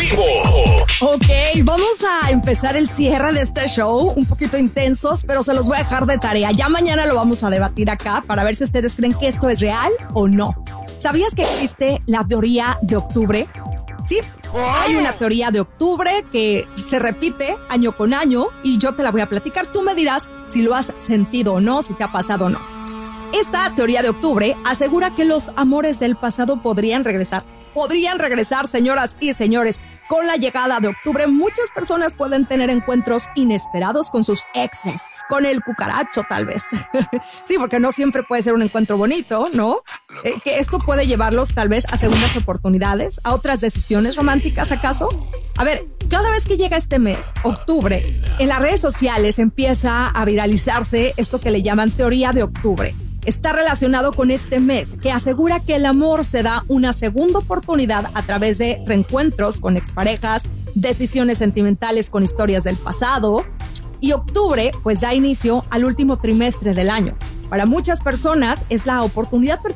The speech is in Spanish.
vivo. Ok, vamos a empezar el cierre de este show, un poquito intensos, pero se los voy a dejar de tarea. Ya mañana lo vamos a debatir acá para ver si ustedes creen que esto es real o no. ¿Sabías que existe la teoría de octubre? Sí, hay una teoría de octubre que se repite año con año y yo te la voy a platicar. Tú me dirás si lo has sentido o no, si te ha pasado o no. Esta teoría de octubre asegura que los amores del pasado podrían regresar. Podrían regresar, señoras y señores. Con la llegada de octubre, muchas personas pueden tener encuentros inesperados con sus exes, con el cucaracho tal vez. Sí, porque no siempre puede ser un encuentro bonito, ¿no? Que esto puede llevarlos tal vez a segundas oportunidades, a otras decisiones románticas, ¿acaso? A ver, cada vez que llega este mes, octubre, en las redes sociales empieza a viralizarse esto que le llaman teoría de octubre. Está relacionado con este mes, que asegura que el amor se da una segunda oportunidad a través de reencuentros con exparejas, decisiones sentimentales con historias del pasado. Y octubre, pues da inicio al último trimestre del año. Para muchas personas es la oportunidad